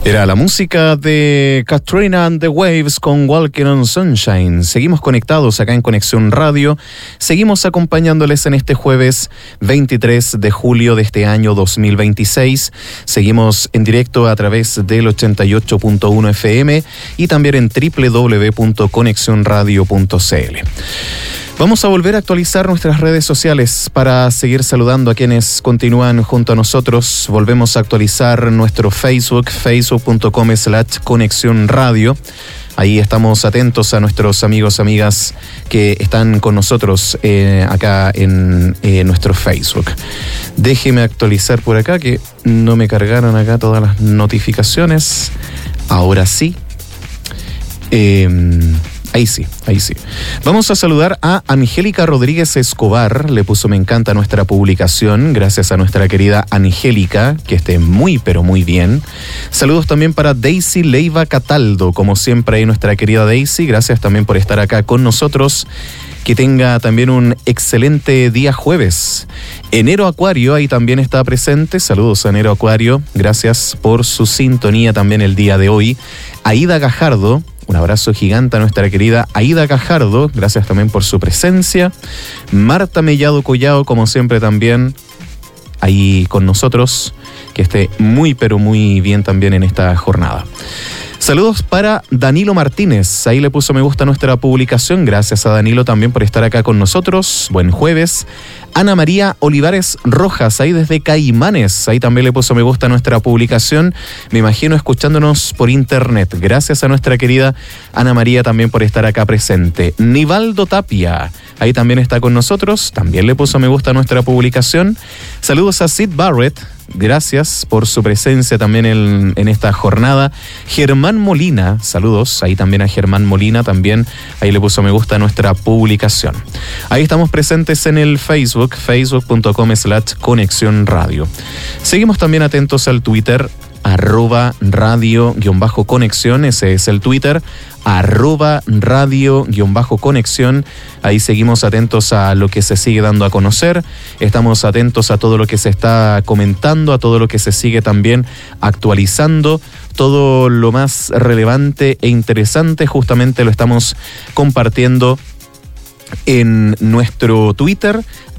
Era la música de Katrina and the Waves con Walking on Sunshine. Seguimos conectados acá en Conexión Radio. Seguimos acompañándoles en este jueves 23 de julio de este año 2026. Seguimos en directo a través del 88.1 FM y también en www.conexionradio.cl. Vamos a volver a actualizar nuestras redes sociales para seguir saludando a quienes continúan junto a nosotros. Volvemos a actualizar nuestro Facebook, facebook.com/Conexión Radio. Ahí estamos atentos a nuestros amigos, amigas que están con nosotros acá en nuestro Facebook. Déjeme actualizar por acá que no me cargaron acá todas las notificaciones. Ahora sí. Ahí sí. Vamos a saludar a Angélica Rodríguez Escobar. Le puso me encanta nuestra publicación. Gracias a nuestra querida Angélica, que esté muy pero muy bien. Saludos también para Daisy Leiva Cataldo. Como siempre ahí nuestra querida Daisy. Gracias también por estar acá con nosotros. Que tenga también un excelente día jueves. Enero Acuario ahí también está presente. Saludos a Enero Acuario. Gracias por su sintonía también el día de hoy. Aida Gajardo. Un abrazo gigante a nuestra querida Aida Gajardo. Gracias también por su presencia. Marta Mellado Collado, como siempre también ahí con nosotros. Que esté muy pero muy bien también en esta jornada. Saludos para Danilo Martínez. Ahí le puso me gusta a nuestra publicación. Gracias a Danilo también por estar acá con nosotros. Buen jueves. Ana María Olivares Rojas, ahí desde Caimanes. Ahí también le puso me gusta a nuestra publicación. Me imagino escuchándonos por internet. Gracias a nuestra querida Ana María también por estar acá presente. Nivaldo Tapia, ahí también está con nosotros. También le puso me gusta a nuestra publicación. Saludos a Sid Barrett. Gracias por su presencia también en esta jornada. Germán Molina, saludos. Ahí también a Germán Molina, también ahí le puso me gusta a nuestra publicación. Ahí estamos presentes en el Facebook, facebook.com/Conexión Radio. Seguimos también atentos al Twitter, @radio_conexión, ese es el Twitter, @radio_conexión. Ahí seguimos atentos a lo que se sigue dando a conocer, estamos atentos a todo lo que se está comentando, a todo lo que se sigue también actualizando, todo lo más relevante e interesante justamente lo estamos compartiendo en nuestro Twitter,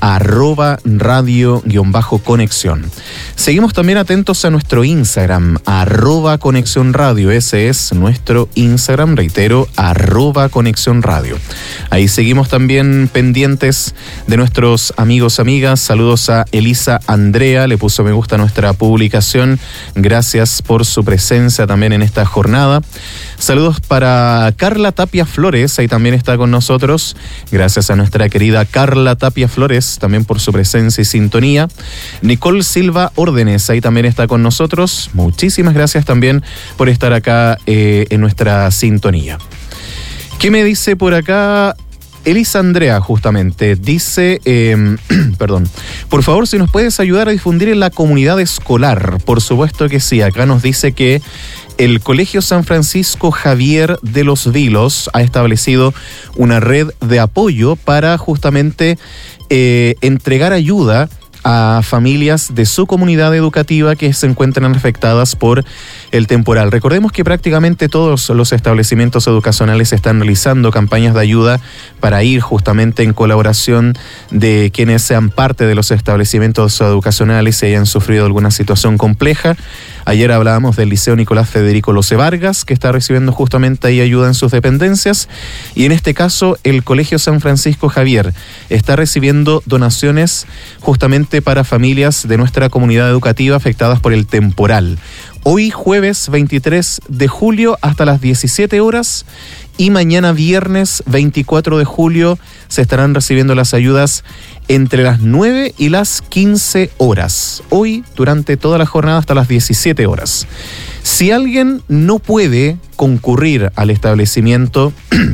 @radio_conexión. Seguimos también atentos a nuestro Instagram, @conexión radio. Ese es nuestro Instagram, reitero, @conexión radio. Ahí seguimos también pendientes de nuestros amigos, amigas. Saludos a Elisa Andrea, le puso me gusta a nuestra publicación. Gracias por su presencia también en esta jornada. Saludos para Carla Tapia Flores, ahí también está con nosotros. Gracias a nuestra querida Carla Tapia Flores, también por su presencia y sintonía. Nicole Silva Órdenes, ahí también está con nosotros. Muchísimas gracias también por estar acá en nuestra sintonía. ¿Qué me dice por acá? Elisa Andrea, justamente, dice, por favor, si nos puedes ayudar a difundir en la comunidad escolar. Por supuesto que sí, acá nos dice que el Colegio San Francisco Javier de los Vilos ha establecido una red de apoyo para justamente entregar ayuda a familias de su comunidad educativa que se encuentran afectadas por el temporal. Recordemos que prácticamente todos los establecimientos educacionales están realizando campañas de ayuda para ir justamente en colaboración de quienes sean parte de los establecimientos educacionales y hayan sufrido alguna situación compleja. Ayer hablábamos del Liceo Nicolás Federico Loce Vargas, que está recibiendo justamente ahí ayuda en sus dependencias, y en este caso el Colegio San Francisco Javier está recibiendo donaciones justamente para familias de nuestra comunidad educativa afectadas por el temporal. Hoy jueves 23 de julio hasta las 17 horas y mañana viernes 24 de julio se estarán recibiendo las ayudas entre las 9 y las 15 horas. Hoy durante toda la jornada hasta las 17 horas. Si alguien no puede concurrir al establecimiento,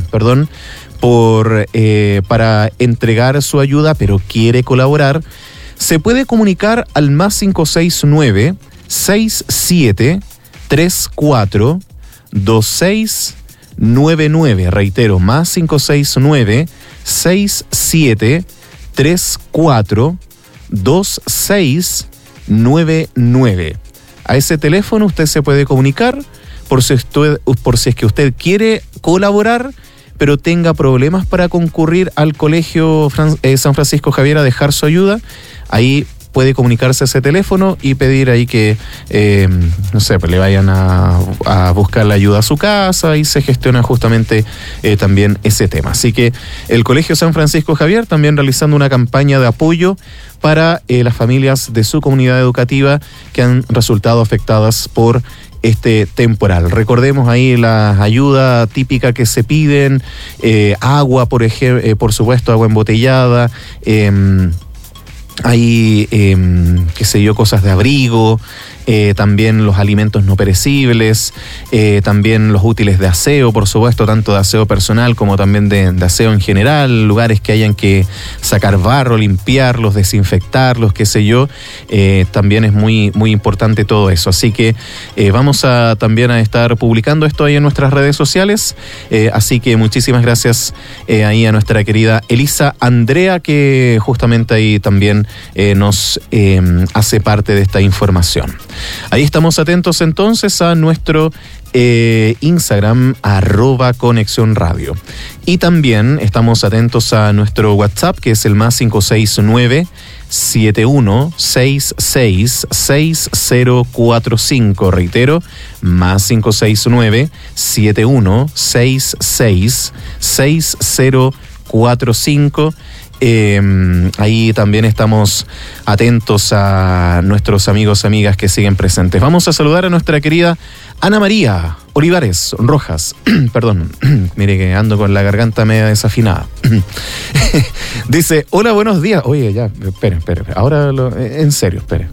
para entregar su ayuda, pero quiere colaborar, se puede comunicar al +569 67 34 2699. Reitero, +569 67 34 2699. A ese teléfono usted se puede comunicar por si es que usted quiere colaborar, pero tenga problemas para concurrir al Colegio San Francisco Javier a dejar su ayuda. Ahí puede comunicarse a ese teléfono y pedir ahí que, no sé, pues le vayan a buscar la ayuda a su casa y se gestiona justamente también ese tema. Así que el Colegio San Francisco Javier también realizando una campaña de apoyo para las familias de su comunidad educativa que han resultado afectadas por este temporal. Recordemos ahí la ayuda típica que se piden, agua, por supuesto, agua embotellada, hay, qué sé yo, cosas de abrigo, también los alimentos no perecibles, también los útiles de aseo, por supuesto, tanto de aseo personal como también de aseo en general, lugares que hayan que sacar barro, limpiarlos, desinfectarlos, qué sé yo, también es muy, muy importante todo eso. Así que vamos también a estar publicando esto ahí en nuestras redes sociales, así que muchísimas gracias ahí a nuestra querida Elisa Andrea, que justamente ahí también nos hace parte de esta información. Ahí estamos atentos entonces a nuestro Instagram @Conexión Radio. Y también estamos atentos a nuestro WhatsApp, que es el más 569-7166-6045. Reitero, más 569-7166-6045. Ahí también estamos atentos a nuestros amigos, amigas que siguen presentes. Vamos a saludar a nuestra querida Ana María Olivares Rojas. Perdón, mire que ando con la garganta media desafinada. Dice, hola, buenos días. Oye, ya, espere. Ahora, en serio, espere.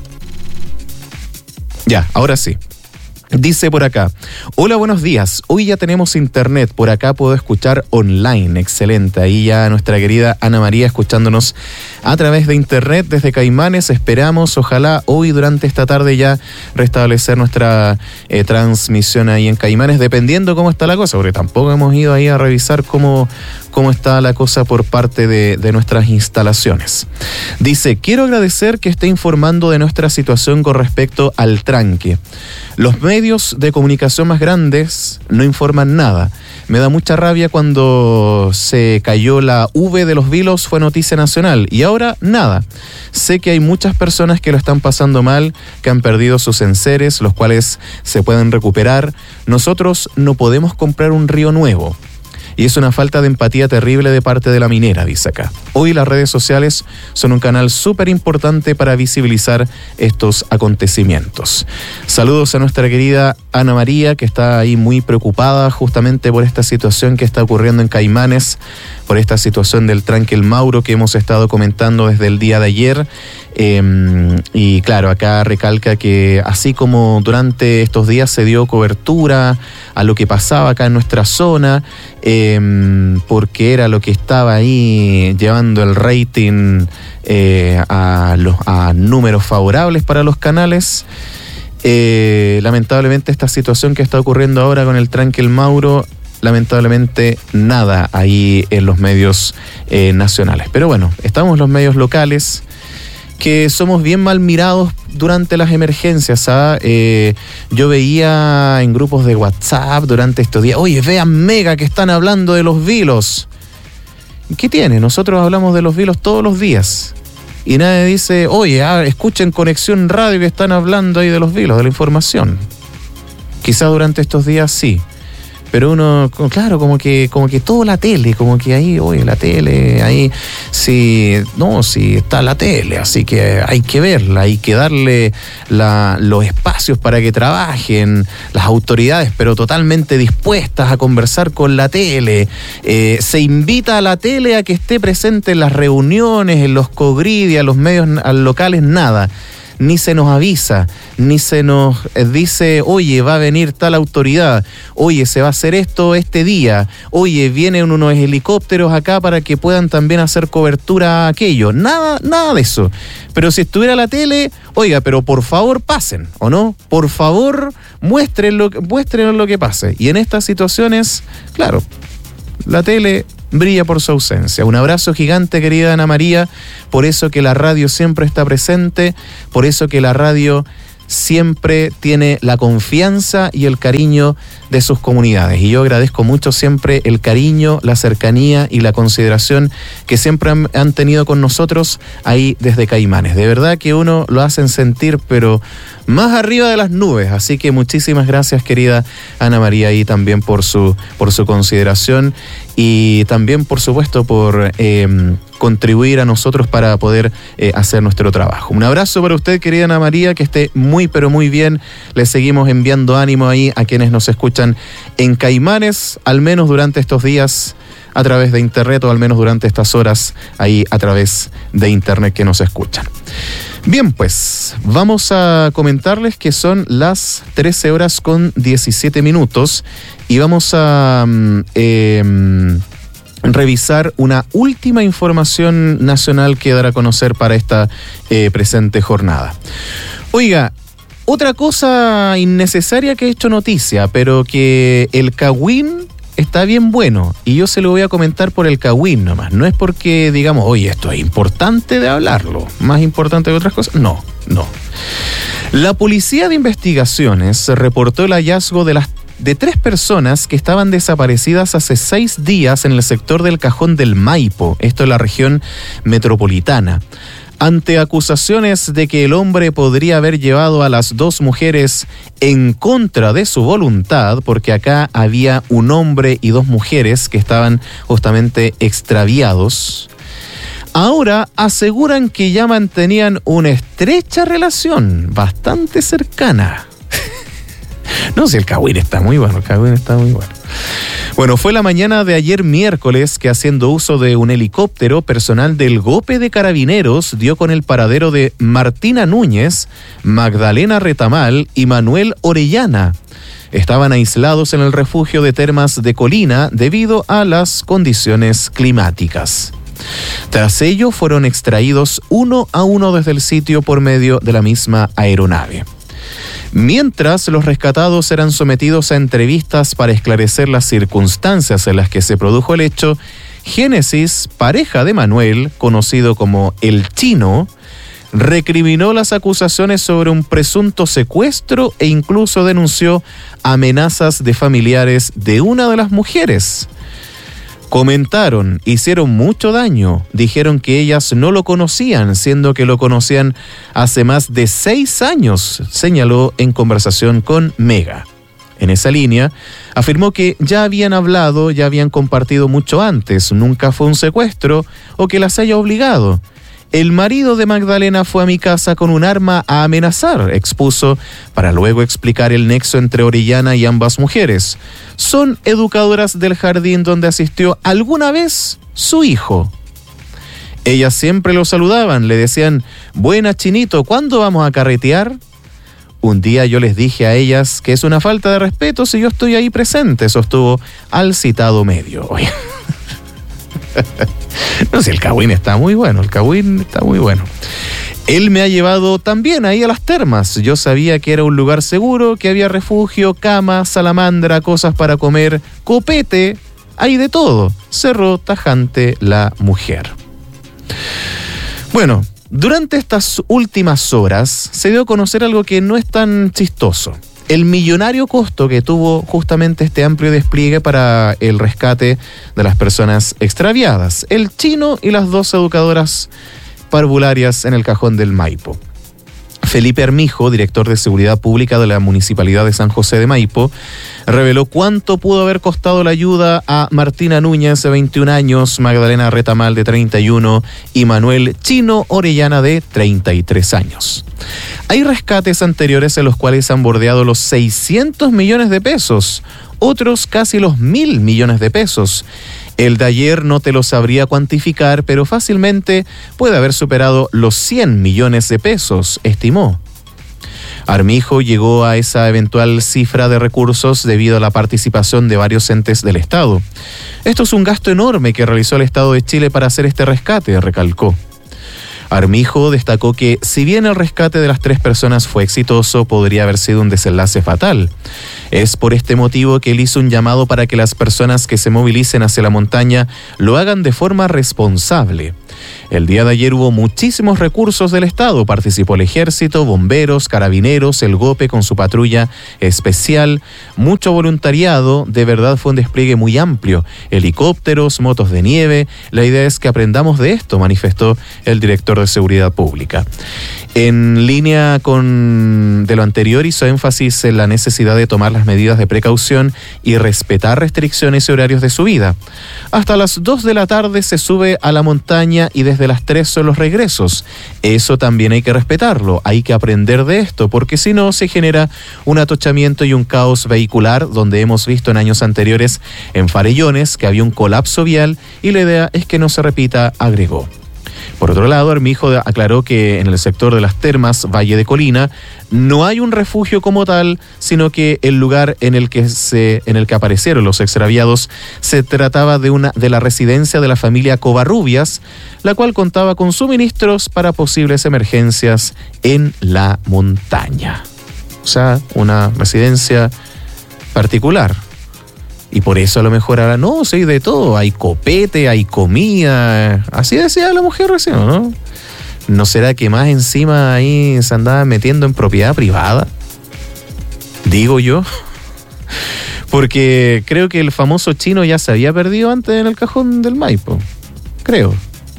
Ya, ahora sí. Dice por acá, hola, buenos días, hoy ya tenemos internet, por acá puedo escuchar online, excelente, ahí ya nuestra querida Ana María escuchándonos a través de internet desde Caimanes. Esperamos, ojalá hoy durante esta tarde ya restablecer nuestra transmisión ahí en Caimanes, dependiendo cómo está la cosa, porque tampoco hemos ido ahí a revisar cómo está la cosa por parte de nuestras instalaciones. Dice, quiero agradecer que esté informando de nuestra situación con respecto al tranque. Los medios de comunicación más grandes no informan nada. Me da mucha rabia cuando se cayó la V de los Vilos, fue noticia nacional, y ahora nada. Sé que hay muchas personas que lo están pasando mal, que han perdido sus enseres, los cuales se pueden recuperar. Nosotros no podemos comprar un río nuevo. Y es una falta de empatía terrible de parte de la minera, dice acá. Hoy las redes sociales son un canal súper importante para visibilizar estos acontecimientos. Saludos a nuestra querida Ana María, que está ahí muy preocupada justamente por esta situación que está ocurriendo en Caimanes, por esta situación del tranque El Mauro que hemos estado comentando desde el día de ayer. Y claro, acá recalca que así como durante estos días se dio cobertura a lo que pasaba acá en nuestra zona, porque era lo que estaba ahí llevando el rating a números favorables para los canales, lamentablemente esta situación que está ocurriendo ahora con el tranque El Mauro, lamentablemente nada ahí en los medios nacionales. Pero bueno, estamos los medios locales, que somos bien mal mirados durante las emergencias. Yo veía en grupos de WhatsApp durante estos días, oye, vean Mega que están hablando de los Vilos. ¿Qué tiene? Nosotros hablamos de los Vilos todos los días. Y nadie dice, oye, escuchen Conexión Radio que están hablando ahí de los Vilos, de la información. Quizás durante estos días sí. Pero uno, claro, como que toda la tele, como que ahí, oye, la tele, ahí, sí está la tele, así que hay que verla, hay que darle los espacios para que trabajen las autoridades, pero totalmente dispuestas a conversar con la tele. Se invita a la tele a que esté presente en las reuniones, en los COGRID y a los medios locales, nada. Ni se nos avisa, ni se nos dice, oye, va a venir tal autoridad, oye, se va a hacer esto este día, oye, vienen unos helicópteros acá para que puedan también hacer cobertura a aquello. Nada de eso. Pero si estuviera la tele, oiga, pero por favor pasen, ¿o no? Por favor, muéstrenos lo que pase. Y en estas situaciones, claro, la tele brilla por su ausencia. Un abrazo gigante, querida Ana María, por eso que la radio siempre está presente, por eso que la radio siempre tiene la confianza y el cariño de sus comunidades. Y yo agradezco mucho siempre el cariño, la cercanía y la consideración que siempre han tenido con nosotros ahí desde Caimanes. De verdad que uno lo hacen sentir, pero más arriba de las nubes. Así que muchísimas gracias, querida Ana María, y también por su consideración y también, por supuesto, por contribuir a nosotros para poder hacer nuestro trabajo. Un abrazo para usted, querida Ana María, que esté muy, pero muy bien. Le seguimos enviando ánimo ahí a quienes nos escuchan en Caimanes, al menos durante estos días a través de internet, o al menos durante estas horas ahí a través de internet que nos escuchan. Bien, pues vamos a comentarles que son las 13 horas con 17 minutos y vamos a revisar una última información nacional que dar a conocer para esta presente jornada. Oiga, otra cosa innecesaria que ha hecho noticia, pero que el Cagüín está bien bueno, y yo se lo voy a comentar por el Cagüín nomás. No es porque digamos, oye, esto es importante de hablarlo, más importante que otras cosas. No. La Policía de Investigaciones reportó el hallazgo de 3 personas que estaban desaparecidas hace 6 días en el sector del Cajón del Maipo, esto es la región metropolitana. Ante acusaciones de que el hombre podría haber llevado a las 2 mujeres en contra de su voluntad, porque acá había un hombre y 2 mujeres que estaban justamente extraviados, ahora aseguran que ya mantenían una estrecha relación, bastante cercana. No sé, el Cagüín está muy bueno, Bueno, fue la mañana de ayer miércoles que, haciendo uso de un helicóptero, personal del GOPE de Carabineros dio con el paradero de Martina Núñez, Magdalena Retamal y Manuel Orellana. Estaban aislados en el refugio de Termas de Colina debido a las condiciones climáticas. Tras ello, fueron extraídos uno a uno desde el sitio por medio de la misma aeronave. Mientras, los rescatados eran sometidos a entrevistas para esclarecer las circunstancias en las que se produjo el hecho, Génesis, pareja de Manuel, conocido como El Chino, recriminó las acusaciones sobre un presunto secuestro e incluso denunció amenazas de familiares de una de las mujeres. Comentaron, hicieron mucho daño, dijeron que ellas no lo conocían, siendo que lo conocían hace más de 6 años, señaló en conversación con Mega. En esa línea, afirmó que ya habían hablado, ya habían compartido mucho antes, nunca fue un secuestro o que las haya obligado. El marido de Magdalena fue a mi casa con un arma a amenazar, expuso, para luego explicar el nexo entre Orellana y ambas mujeres. Son educadoras del jardín donde asistió alguna vez su hijo. Ellas siempre lo saludaban, le decían, buena Chinito, ¿cuándo vamos a carretear? Un día yo les dije a ellas que es una falta de respeto si yo estoy ahí presente, sostuvo al citado medio. Oye. No sé, el Cagüín está muy bueno, Él me ha llevado también ahí a las termas. Yo sabía que era un lugar seguro, que había refugio, cama, salamandra, cosas para comer, copete, hay de todo. Cerró tajante la mujer. Bueno, durante estas últimas horas se dio a conocer algo que no es tan chistoso. El millonario costo que tuvo justamente este amplio despliegue para el rescate de las personas extraviadas, el Chino y las 2 educadoras parvularias en el Cajón del Maipo. Felipe Armijo, director de Seguridad Pública de la Municipalidad de San José de Maipo, reveló cuánto pudo haber costado la ayuda a Martina Núñez, de 21 años, Magdalena Retamal, de 31, y Manuel Chino Orellana, de 33 años. Hay rescates anteriores en los cuales han bordeado los 600 millones de pesos, otros casi los 1.000 millones de pesos. El de ayer no te lo sabría cuantificar, pero fácilmente puede haber superado los 100 millones de pesos, estimó. Armijo llegó a esa eventual cifra de recursos debido a la participación de varios entes del Estado. Esto es un gasto enorme que realizó el Estado de Chile para hacer este rescate, recalcó. Armijo destacó que, si bien el rescate de las 3 personas fue exitoso, podría haber sido un desenlace fatal. Es por este motivo que él hizo un llamado para que las personas que se movilicen hacia la montaña lo hagan de forma responsable. El día de ayer hubo muchísimos recursos del Estado. Participó el Ejército, bomberos, carabineros, el GOPE con su patrulla especial, mucho voluntariado. De verdad fue un despliegue muy amplio. Helicópteros, motos de nieve. La idea es que aprendamos de esto, manifestó el director de Seguridad Pública. En línea con de lo anterior, hizo énfasis en la necesidad de tomar las medidas de precaución y respetar restricciones y horarios de subida. Hasta las 2 de la tarde se sube a la montaña y desde las 3 son los regresos. Eso también hay que respetarlo, hay que aprender de esto, porque si no se genera un atochamiento y un caos vehicular, donde hemos visto en años anteriores en Farellones que había un colapso vial y la idea es que no se repita, agregó. Por otro lado, Armijo aclaró que en el sector de las termas Valle de Colina no hay un refugio como tal, sino que el lugar en el que aparecieron los extraviados se trataba de la residencia de la familia Covarrubias, la cual contaba con suministros para posibles emergencias en la montaña. O sea, una residencia particular. Y por eso a lo mejor ahora no, sí, de todo. Hay copete, hay comida. Así decía la mujer recién, ¿no? ¿No será que más encima ahí se andaba metiendo en propiedad privada? Digo yo. Porque creo que el famoso chino ya se había perdido antes en el cajón del Maipo. Creo.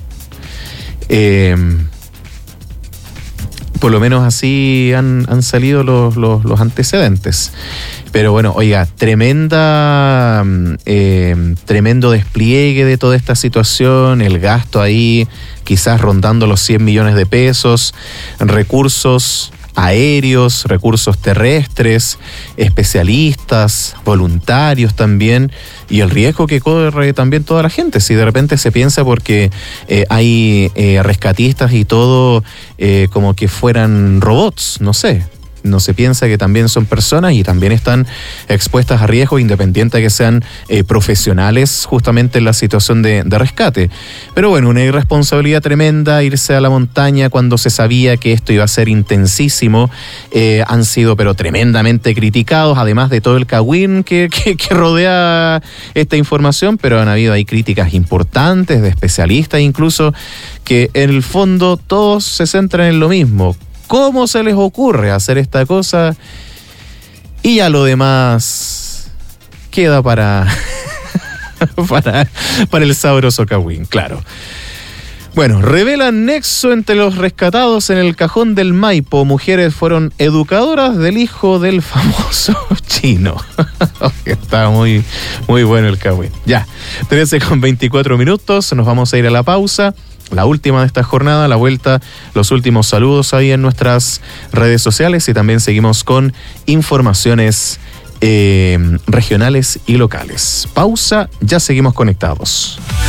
Por lo menos así han salido los antecedentes. Pero bueno, oiga, tremendo despliegue de toda esta situación, el gasto ahí quizás rondando los 100 millones de pesos, recursos aéreos, recursos terrestres, especialistas, voluntarios también, y el riesgo que corre también toda la gente. Si de repente se piensa porque hay rescatistas y todo como que fueran robots, no sé. No se piensa que también son personas y también están expuestas a riesgo, independiente de que sean profesionales justamente en la situación de rescate. Pero bueno, una irresponsabilidad tremenda irse a la montaña cuando se sabía que esto iba a ser intensísimo. Han sido pero tremendamente criticados, además de todo el cagüín que rodea esta información, pero han habido ahí críticas importantes de especialistas incluso, que en el fondo todos se centran en lo mismo. ¿Cómo se les ocurre hacer esta cosa? Y ya lo demás queda para el sabroso cagüín, claro. Bueno, revelan nexo entre los rescatados en el cajón del Maipo. Mujeres fueron educadoras del hijo del famoso chino. Está muy, muy bueno el cagüín. Ya, 13:24, nos vamos a ir a la pausa. La última de esta jornada, la vuelta, los últimos saludos ahí en nuestras redes sociales y también seguimos con informaciones regionales y locales. Pausa, ya seguimos conectados.